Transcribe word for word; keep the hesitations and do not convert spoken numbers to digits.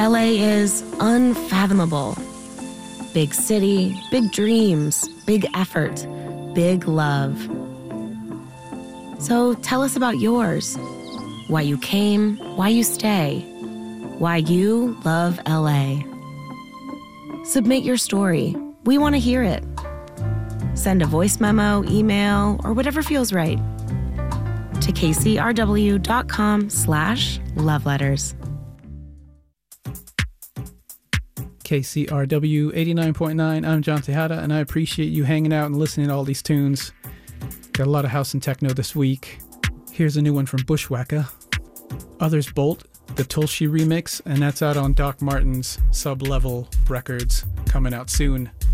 L A is unfathomable. Big city, big dreams, big effort, big love. So tell us about yours. Why you came, why you stay, why you love L A. Submit your story. We want to hear it. Send a voice memo, email, or whatever feels right to kcrw.com slash love letters. K C R W eighty-nine point nine, I'm John Tejada, and I appreciate you hanging out and listening to all these tunes. Got a lot of house and techno this week. Here's a new one from Bushwacka. Others Bolt, the Tulshi remix, and that's out on Doc Martens Sub-Level Records, coming out soon.